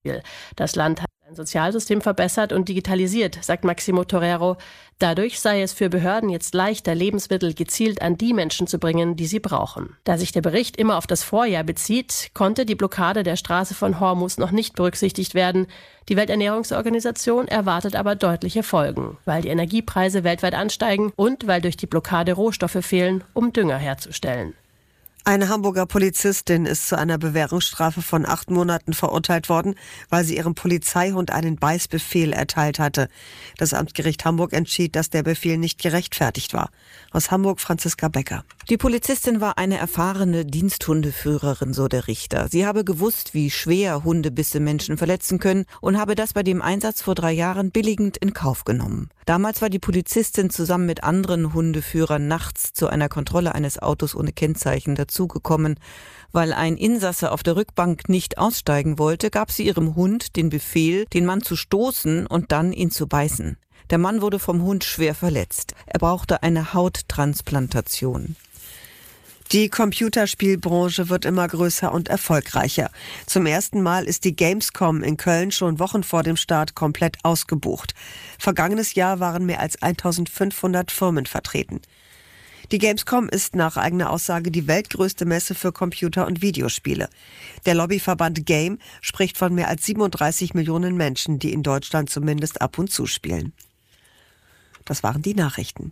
Das Land hat sein Sozialsystem verbessert und digitalisiert, sagt Maximo Torero. Dadurch sei es für Behörden jetzt leichter, Lebensmittel gezielt an die Menschen zu bringen, die sie brauchen. Da sich der Bericht immer auf das Vorjahr bezieht, konnte die Blockade der Straße von Hormuz noch nicht berücksichtigt werden. Die Welternährungsorganisation erwartet aber deutliche Folgen, weil die Energiepreise weltweit ansteigen und weil durch die Blockade Rohstoffe fehlen, um Dünger herzustellen. Eine Hamburger Polizistin ist zu einer Bewährungsstrafe von 8 Monaten verurteilt worden, weil sie ihrem Polizeihund einen Beißbefehl erteilt hatte. Das Amtsgericht Hamburg entschied, dass der Befehl nicht gerechtfertigt war. Aus Hamburg Franziska Becker. Die Polizistin war eine erfahrene Diensthundeführerin, so der Richter. Sie habe gewusst, wie schwer Hundebisse Menschen verletzen können und habe das bei dem Einsatz vor 3 Jahren billigend in Kauf genommen. Damals war die Polizistin zusammen mit anderen Hundeführern nachts zu einer Kontrolle eines Autos ohne Kennzeichen dazugekommen. Weil ein Insasse auf der Rückbank nicht aussteigen wollte, gab sie ihrem Hund den Befehl, den Mann zu stoßen und dann ihn zu beißen. Der Mann wurde vom Hund schwer verletzt. Er brauchte eine Hauttransplantation. Die Computerspielbranche wird immer größer und erfolgreicher. Zum ersten Mal ist die Gamescom in Köln schon Wochen vor dem Start komplett ausgebucht. Vergangenes Jahr waren mehr als 1500 Firmen vertreten. Die Gamescom ist nach eigener Aussage die weltgrößte Messe für Computer- und Videospiele. Der Lobbyverband Game spricht von mehr als 37 Millionen Menschen, die in Deutschland zumindest ab und zu spielen. Das waren die Nachrichten.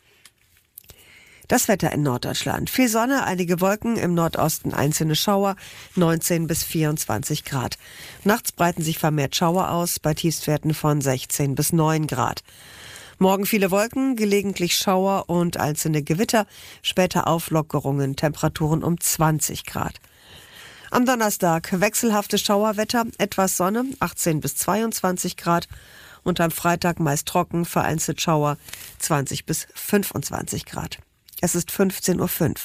Das Wetter in Norddeutschland. Viel Sonne, einige Wolken, im Nordosten einzelne Schauer, 19 bis 24 Grad. Nachts breiten sich vermehrt Schauer aus, bei Tiefstwerten von 16 bis 9 Grad. Morgen viele Wolken, gelegentlich Schauer und einzelne Gewitter, später Auflockerungen, Temperaturen um 20 Grad. Am Donnerstag wechselhaftes Schauerwetter, etwas Sonne, 18 bis 22 Grad. Und am Freitag meist trocken, vereinzelt Schauer, 20 bis 25 Grad. Es ist 15:05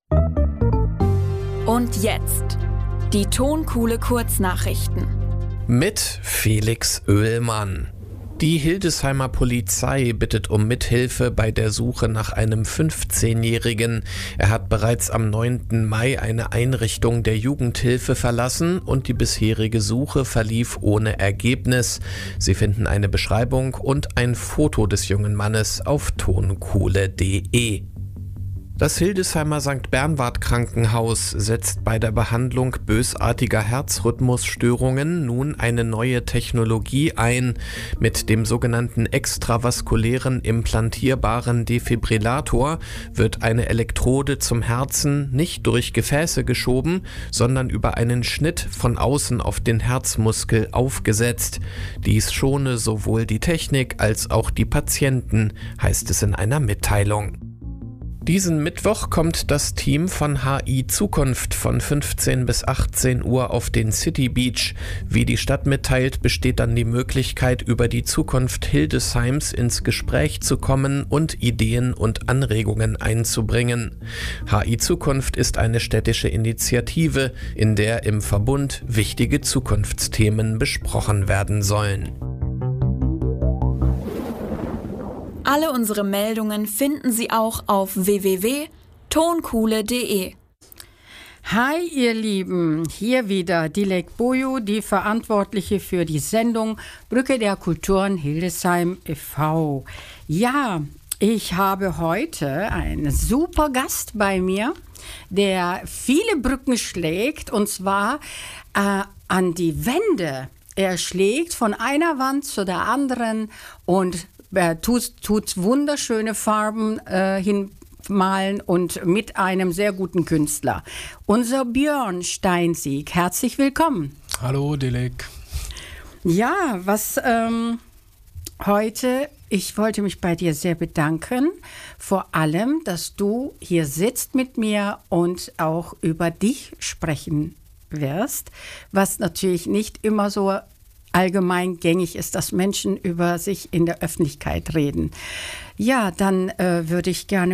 Uhr. Und jetzt die Tonkuhle Kurznachrichten. Mit Felix Oehlmann. Die Hildesheimer Polizei bittet um Mithilfe bei der Suche nach einem 15-Jährigen. Er hat bereits am 9. Mai eine Einrichtung der Jugendhilfe verlassen und die bisherige Suche verlief ohne Ergebnis. Sie finden eine Beschreibung und ein Foto des jungen Mannes auf tonkuhle.de. Das Hildesheimer St. Bernward Krankenhaus setzt bei der Behandlung bösartiger Herzrhythmusstörungen nun eine neue Technologie ein. Mit dem sogenannten extravaskulären implantierbaren Defibrillator wird eine Elektrode zum Herzen nicht durch Gefäße geschoben, sondern über einen Schnitt von außen auf den Herzmuskel aufgesetzt. Dies schone sowohl die Technik als auch die Patienten, heißt es in einer Mitteilung. Diesen Mittwoch kommt das Team von HI Zukunft von 15 bis 18 Uhr auf den City Beach. Wie die Stadt mitteilt, besteht dann die Möglichkeit, über die Zukunft Hildesheims ins Gespräch zu kommen und Ideen und Anregungen einzubringen. HI Zukunft ist eine städtische Initiative, in der im Verbund wichtige Zukunftsthemen besprochen werden sollen. Alle unsere Meldungen finden Sie auch auf www.tonkuhle.de. Hi ihr Lieben, hier wieder Dilek Boyo, die Verantwortliche für die Sendung Brücke der Kulturen Hildesheim e.V. Ja, ich habe heute einen super Gast bei mir, der viele Brücken schlägt, und zwar an die Wände. Er schlägt von einer Wand zu der anderen und tut wunderschöne Farben hinmalen und mit einem sehr guten Künstler. Unser Björn Steinsieg, herzlich willkommen. Hallo Dilek. Ja, heute, ich wollte mich bei dir sehr bedanken, vor allem, dass du hier sitzt mit mir und auch über dich sprechen wirst, was natürlich nicht immer so allgemein gängig ist, dass Menschen über sich in der Öffentlichkeit reden. Ja, dann würde ich gerne